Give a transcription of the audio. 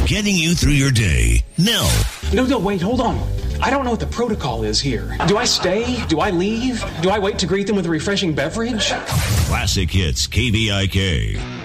getting you through your day. Nell. No, wait, hold on. I don't know what the protocol is here. Do I stay? Do I leave? Do I wait to greet them with a refreshing beverage? Classic Hits KVIK.